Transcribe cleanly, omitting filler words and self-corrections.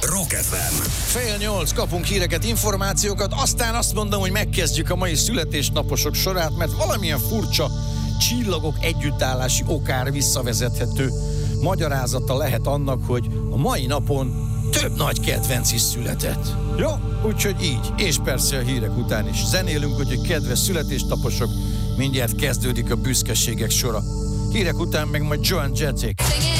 Rock FM. 7:30 kapunk híreket, információkat, aztán azt mondom, hogy megkezdjük a mai születésnaposok sorát, mert valamilyen furcsa csillagok együttállási okár visszavezethető magyarázata lehet annak, hogy a mai napon több nagy kedvenc is született. Jó, úgyhogy így, és persze a hírek után is zenélünk, úgyhogy kedves születésnaposok, mindjárt kezdődik a büszkeségek sora. Hírek után meg majd Joan Jett.